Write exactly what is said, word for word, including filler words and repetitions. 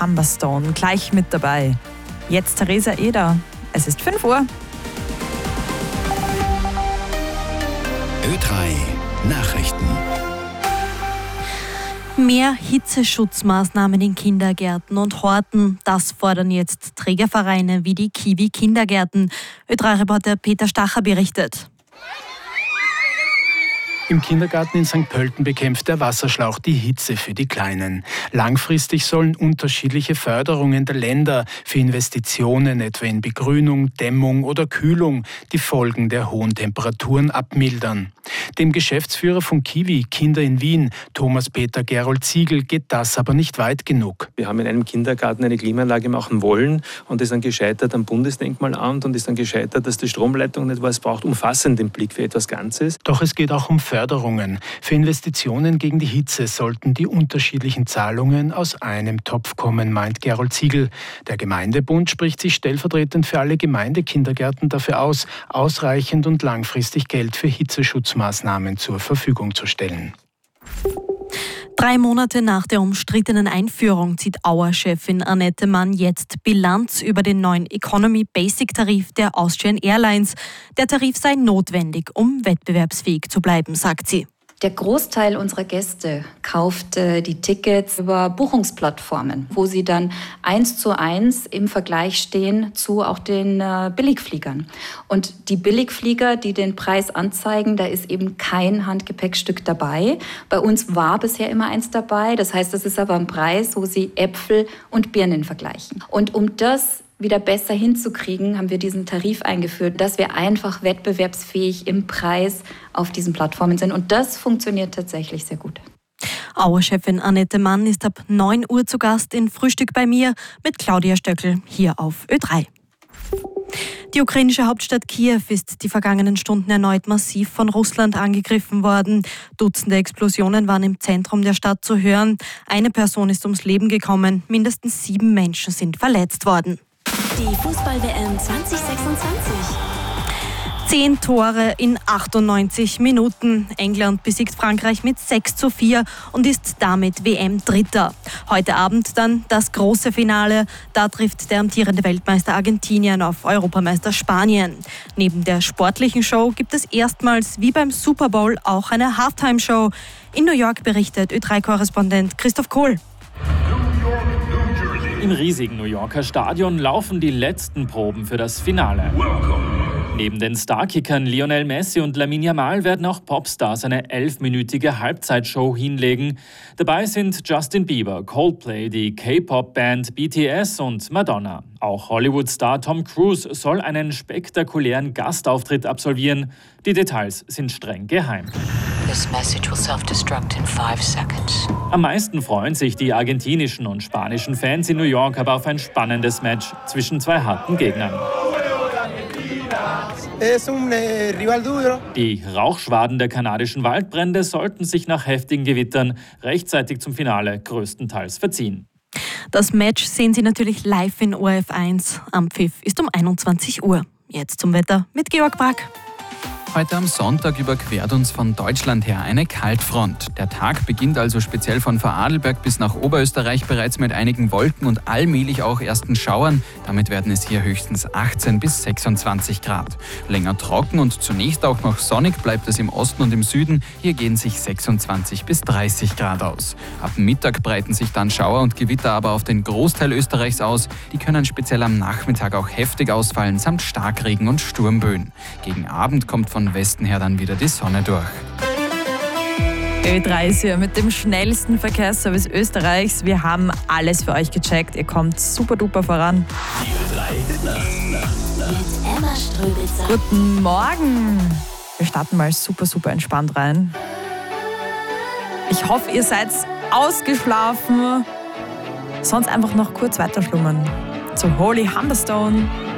Humberstone gleich mit dabei. Jetzt Theresa Eder. Es ist fünf Uhr. Ö drei Nachrichten. Mehr Hitzeschutzmaßnahmen in Kindergärten und Horten, das fordern jetzt Trägervereine wie die Kiwi Kindergärten. Ö drei Reporter Peter Stacher berichtet. Im Kindergarten in Sankt Pölten bekämpft der Wasserschlauch die Hitze für die Kleinen. Langfristig sollen unterschiedliche Förderungen der Länder für Investitionen, etwa in Begrünung, Dämmung oder Kühlung, die Folgen der hohen Temperaturen abmildern. Dem Geschäftsführer von Kiwi Kinder in Wien, Thomas Peter Gerold Ziegel, geht das aber nicht weit genug. Wir haben in einem Kindergarten eine Klimaanlage machen wollen und ist dann gescheitert am Bundesdenkmalamt und ist dann gescheitert, dass die Stromleitung nicht war. Es braucht umfassenden Blick für etwas Ganzes. Doch es geht auch um Förderungen. Für Investitionen gegen die Hitze sollten die unterschiedlichen Zahlungen aus einem Topf kommen, meint Gerold Ziegel. Der Gemeindebund spricht sich stellvertretend für alle Gemeindekindergärten dafür aus, ausreichend und langfristig Geld für Hitzeschutzmaßnahmen zur Verfügung zu stellen. Drei Monate nach der umstrittenen Einführung zieht Auer-Chefin Annette Mann jetzt Bilanz über den neuen Economy-Basic-Tarif der Austrian Airlines. Der Tarif sei notwendig, um wettbewerbsfähig zu bleiben, sagt sie. Der Großteil unserer Gäste kauft äh, die Tickets über Buchungsplattformen, wo sie dann eins zu eins im Vergleich stehen zu auch den äh, Billigfliegern. Und die Billigflieger, die den Preis anzeigen, da ist eben kein Handgepäckstück dabei. Bei uns war bisher immer eins dabei. Das heißt, das ist aber ein Preis, wo sie Äpfel und Birnen vergleichen. Und um das wieder besser hinzukriegen, haben wir diesen Tarif eingeführt, dass wir einfach wettbewerbsfähig im Preis auf diesen Plattformen sind. Und das funktioniert tatsächlich sehr gut. Auer-Chefin Annette Mann ist ab neun Uhr zu Gast in Frühstück bei mir mit Claudia Stöckl hier auf Ö drei. Die ukrainische Hauptstadt Kiew ist die vergangenen Stunden erneut massiv von Russland angegriffen worden. Dutzende Explosionen waren im Zentrum der Stadt zu hören. Eine Person ist ums Leben gekommen. Mindestens sieben Menschen sind verletzt worden. Die Fußball-W M zwanzig sechsundzwanzig. Zehn Tore in achtundneunzig Minuten. England besiegt Frankreich mit sechs zu vier und ist damit W M-Dritter. Heute Abend dann das große Finale. Da trifft der amtierende Weltmeister Argentinien auf Europameister Spanien. Neben der sportlichen Show gibt es erstmals wie beim Super Bowl auch eine Halftime-Show. In New York berichtet Ö drei Korrespondent Christoph Kohl. Im riesigen New Yorker Stadion laufen die letzten Proben für das Finale. Neben den Starkickern Lionel Messi und Lamine Yamal werden auch Popstars eine elfminütige Halbzeitshow hinlegen. Dabei sind Justin Bieber, Coldplay, die K-Pop-Band B T S und Madonna. Auch Hollywood-Star Tom Cruise soll einen spektakulären Gastauftritt absolvieren. Die Details sind streng geheim. This message will self-destruct in five seconds. Am meisten freuen sich die argentinischen und spanischen Fans in New York aber auf ein spannendes Match zwischen zwei harten Gegnern. Die Rauchschwaden der kanadischen Waldbrände sollten sich nach heftigen Gewittern rechtzeitig zum Finale größtenteils verziehen. Das Match sehen Sie natürlich live in O R F eins. Am Pfiff ist um einundzwanzig Uhr. Jetzt zum Wetter mit Georg Brack. Heute am Sonntag überquert uns von Deutschland her eine Kaltfront. Der Tag beginnt also speziell von Vorarlberg bis nach Oberösterreich bereits mit einigen Wolken und allmählich auch ersten Schauern. Damit werden es hier höchstens achtzehn bis sechsundzwanzig Grad. Länger trocken und zunächst auch noch sonnig bleibt es im Osten und im Süden. Hier gehen sich sechsundzwanzig bis dreißig Grad aus. Ab Mittag breiten sich dann Schauer und Gewitter aber auf den Großteil Österreichs aus. Die können speziell am Nachmittag auch heftig ausfallen, samt Starkregen und Sturmböen. Gegen Abend kommt von Westen her dann wieder die Sonne durch. Ö drei ist hier mit dem schnellsten Verkehrsservice Österreichs. Wir haben alles für euch gecheckt. Ihr kommt super duper voran. Die Ö drei mit Emma Ströbitzer. Guten Morgen. Wir starten mal super, super entspannt rein. Ich hoffe, ihr seid ausgeschlafen. Sonst einfach noch kurz weiter schlummern. Zu Holy Humberstone.